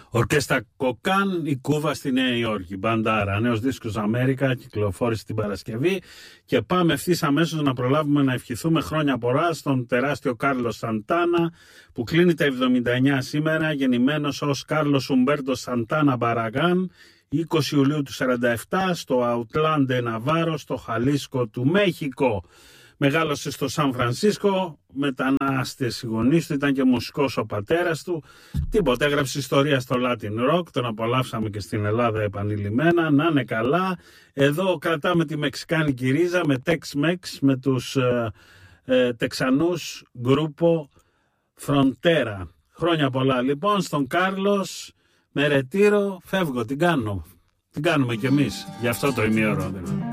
Ορκέστα Κοκάν, η Κούβα στη Νέα Υόρκη. Μπαντάρα, νέος δίσκος Αμέρικα, κυκλοφόρησε την Παρασκευή. Και πάμε ευθύς αμέσως να προλάβουμε να ευχηθούμε χρόνια πολλά στον τεράστιο Κάρλος Σαντάνα, που κλείνει τα 79 σήμερα, γεννημένος ως Κάρλος Ουμπέρτο Σαντάνα Μπαραγκάν, 20 Ιουλίου του 47, στο Αουτλάντε Ναβάρο, στο Χαλίσκο του Μέχικο. Μεγάλωσε στο Σαν Φρανσίσκο, μετανάστες οι γονείς του, ήταν και μουσικός ο πατέρας του. Τίποτα, έγραψε ιστορία στο Latin Rock, τον απολαύσαμε και στην Ελλάδα επανειλημμένα, να είναι καλά. Εδώ κρατάμε τη μεξικάνικη ρίζα με Tex-Mex, με τους Τεξανούς γκρούπο Frontera. Χρόνια πολλά λοιπόν στον Κάρλος, με ρετήρο, φεύγω, την κάνω. Την κάνουμε κι εμείς, γι' αυτό το ημίωρο δηλαδή.